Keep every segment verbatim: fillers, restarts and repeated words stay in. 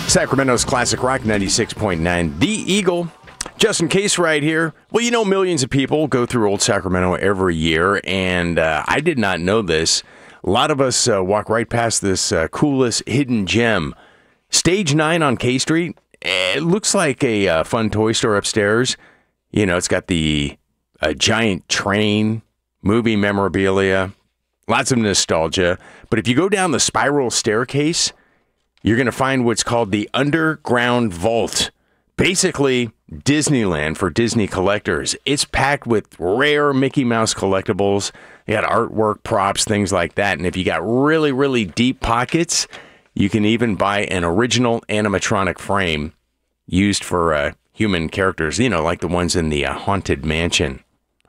Sacramento's Classic Rock ninety-six point nine. The Eagle. Justin Case right here. Well, you know, millions of people go through Old Sacramento every year, and uh, I did not know this. A lot of us uh, walk right past this uh, coolest hidden gem. Stage nine on K Street. It looks like a uh, fun toy store upstairs. You know, it's got the uh, giant train, movie memorabilia, lots of nostalgia. But if you go down the spiral staircase, you're going to find what's called the Underground Vault. Basically, Disneyland for Disney collectors. It's packed with rare Mickey Mouse collectibles. You got artwork, props, things like that. And if you got really, really deep pockets, you can even buy an original animatronic frame used for uh, human characters, you know, like the ones in the uh, Haunted Mansion.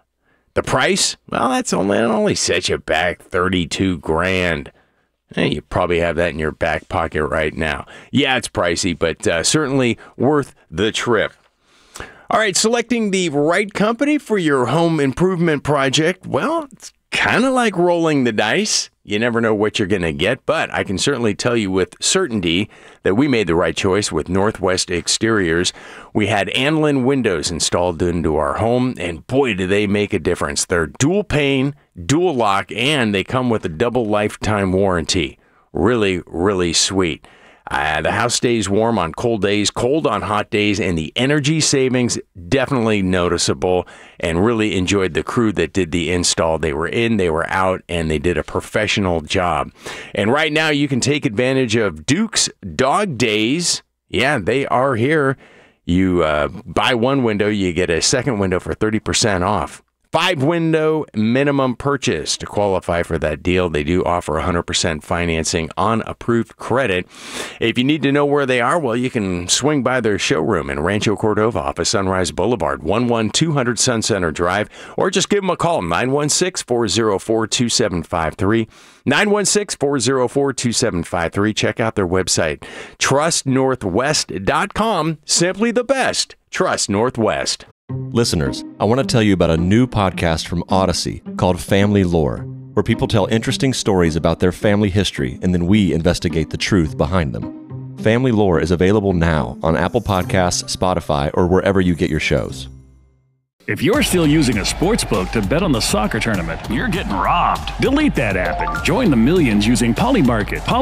The price? Well, that's only, it only sets you back thirty-two grand. Eh, you probably have that in your back pocket right now. Yeah, it's pricey, but uh, certainly worth the trip. All right, selecting the right company for your home improvement project. Well, it's kind of like rolling the dice. You never know what you're going to get, but I can certainly tell you with certainty that we made the right choice with Northwest Exteriors. We had Anlin windows installed into our home, and boy, do they make a difference. They're dual pane, dual lock, and they come with a double lifetime warranty. Really, really sweet. Uh, the house stays warm on cold days, cold on hot days, and the energy savings definitely noticeable, and really enjoyed the crew that did the install. They were in, they were out, and they did a professional job. And right now you can take advantage of Duke's Dog Days. Yeah, they are here. You uh, buy one window, you get a second window for thirty percent off. Five window minimum purchase to qualify for that deal. They do offer one hundred percent financing on approved credit. If you need to know where they are, well, you can swing by their showroom in Rancho Cordova off of Sunrise Boulevard, one one two hundred Sun Center Drive, or just give them a call, nine one six, four zero four, two seven five three, nine one six, four zero four, two seven five three. Check out their website, trust northwest dot com. Simply the best. Trust Northwest. Listeners, I want to tell you about a new podcast from Odyssey called Family Lore, where people tell interesting stories about their family history and then we investigate the truth behind them. Family Lore is available now on Apple Podcasts, Spotify, or wherever you get your shows. If you're still using a sportsbook to bet on the soccer tournament, you're getting robbed. Delete that app and join the millions using Polymarket.